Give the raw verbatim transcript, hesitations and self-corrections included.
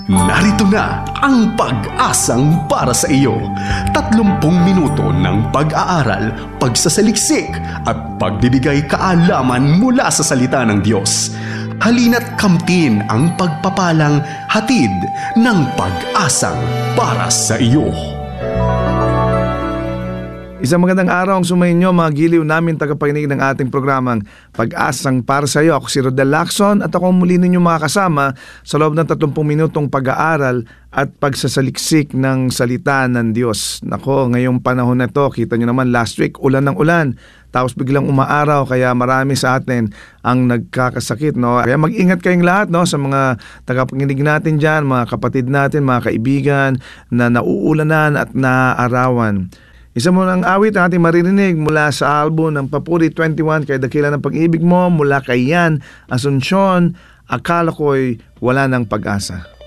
Narito na ang pag-asang para sa iyo. Tatlumpung minuto ng pag-aaral, pagsasaliksik at pagbibigay kaalaman mula sa salita ng Diyos. Halina't kamtin ang pagpapalang hatid ng pag-asang para sa iyo. Isang magandang araw ang sumainyo mga giliw namin tagapakinig ng ating programang Pag-asang para sa iyo. Ako si Rodel Lacson at ako muli ninyong makakasama sa loob ng tatlumpung minutong pag-aaral at pagsasaliksik ng salita ng Diyos. Nako, ngayong panahon na to, kita nyo naman last week, ulan ng ulan. Tapos biglang umaaraw kaya marami sa atin ang nagkakasakit. No? Kaya mag-ingat kayong lahat no, sa mga tagapakinig natin dyan, mga kapatid natin, mga kaibigan na nauulanan at naaarawan. Isa mo ng awit na ating maririnig mula sa album ng Papuri twenty-one, Kay Dakila ng Pag-ibig Mo, mula kay Yan Asuncion, Akala Ko'y Wala ng Pag-asa.